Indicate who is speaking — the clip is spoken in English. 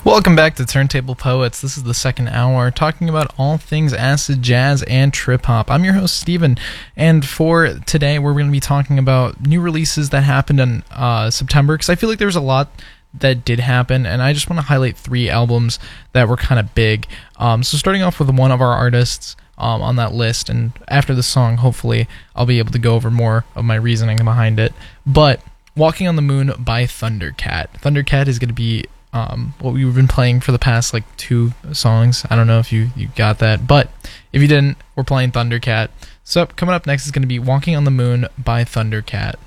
Speaker 1: Welcome back to Turntable Poets. This is the second hour, talking about all things acid jazz and trip hop. I'm your host, Steven, and for today, we're going to be talking about new releases that happened in September, because I feel like there was a lot that did happen, and I just want to highlight three albums that were kind of big. So starting off with one of our artists on that list, and after the song, hopefully, I'll be able to go over more of my reasoning behind it. But Walking on the Moon by Thundercat. Thundercat is going to be what we've been playing for the past like two songs. I don't know if you got that, but if you didn't, we're playing Thundercat. So coming up next is going to be Walking on the Moon by Thundercat.